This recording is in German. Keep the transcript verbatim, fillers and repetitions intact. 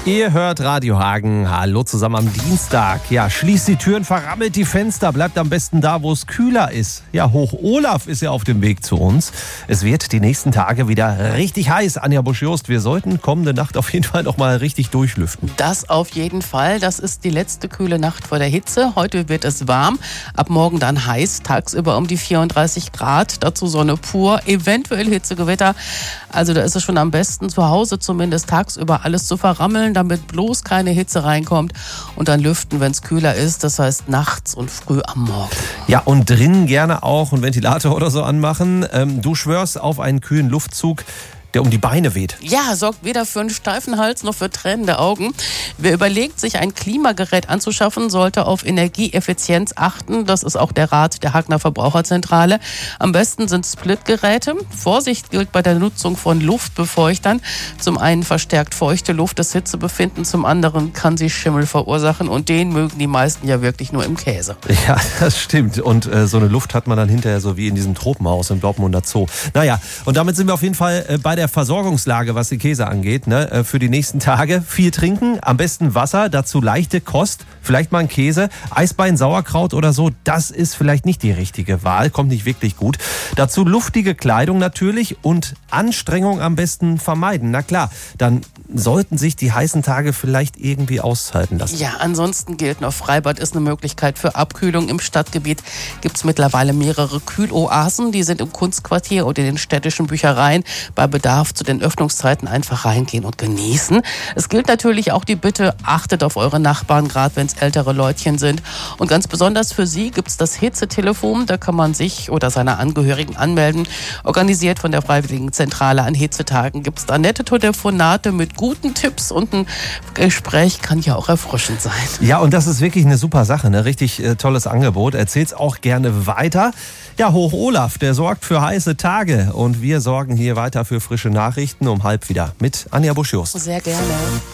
Ihr hört Radio Hagen. Hallo zusammen am Dienstag. Ja, schließt die Türen, verrammelt die Fenster, bleibt am besten da, wo es kühler ist. Ja, Hoch Olaf ist ja auf dem Weg zu uns. Es wird die nächsten Tage wieder richtig heiß. Anja Busch-Jost, wir sollten kommende Nacht auf jeden Fall noch mal richtig durchlüften. Das auf jeden Fall. Das ist die letzte kühle Nacht vor der Hitze. Heute wird es warm, ab morgen dann heiß, tagsüber um die vierunddreißig Grad. Dazu Sonne pur, eventuell Hitzegewitter. Also da ist es schon am besten, zu Hause zumindest tagsüber alles zu verrammeln, damit bloß keine Hitze reinkommt, und dann lüften, wenn es kühler ist, das heißt nachts und früh am Morgen. Ja, und drinnen gerne auch einen Ventilator oder so anmachen. Ähm, du schwörst auf einen kühlen Luftzug, der um die Beine weht. Ja, sorgt weder für einen steifen Hals noch für tränende Augen. Wer überlegt, sich ein Klimagerät anzuschaffen, sollte auf Energieeffizienz achten. Das ist auch der Rat der Hagner Verbraucherzentrale. Am besten sind Splitgeräte. Vorsicht gilt bei der Nutzung von Luftbefeuchtern. Zum einen verstärkt feuchte Luft das Hitzebefinden, zum anderen kann sie Schimmel verursachen, und den mögen die meisten ja wirklich nur im Käse. Ja, das stimmt. Und äh, so eine Luft hat man dann hinterher so wie in diesem Tropenhaus im Dortmunder Zoo. Naja, und damit sind wir auf jeden Fall äh, bei der Versorgungslage, was die Käse angeht, ne? Für die nächsten Tage viel trinken, am besten Wasser, dazu leichte Kost, vielleicht mal ein Käse, Eisbein, Sauerkraut oder so, das ist vielleicht nicht die richtige Wahl, kommt nicht wirklich gut. Dazu luftige Kleidung natürlich und Anstrengung am besten vermeiden. Na klar, dann sollten sich die heißen Tage vielleicht irgendwie aushalten lassen. Ja, ansonsten gilt noch, Freibad ist eine Möglichkeit für Abkühlung. Im Stadtgebiet gibt es mittlerweile mehrere Kühloasen, die sind im Kunstquartier oder in den städtischen Büchereien. Bei Bedarf zu den Öffnungszeiten einfach reingehen und genießen. Es gilt natürlich auch die Bitte, achtet auf eure Nachbarn, gerade wenn es ältere Leutchen sind. Und ganz besonders für sie gibt es das Hitzetelefon. Da kann man sich oder seine Angehörigen anmelden. Organisiert von der Freiwilligenzentrale an Hitzetagen gibt es da nette Telefonate mit guten Tipps, und ein Gespräch kann ja auch erfrischend sein. Ja, und das ist wirklich eine super Sache, ne? Richtig äh, tolles Angebot. Erzähl's auch gerne weiter. Ja, Hoch Olaf, der sorgt für heiße Tage, und wir sorgen hier weiter für frische Nachrichten um halb wieder mit Anja Busch-Jost. Sehr gerne.